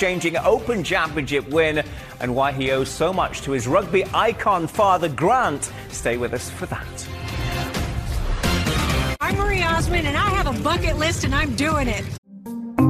life-changing Open Championship win and why he owes so much to his rugby icon father, Grant. Stay with us for that. I'm Marie Osmond, and I have a bucket list, and I'm doing it.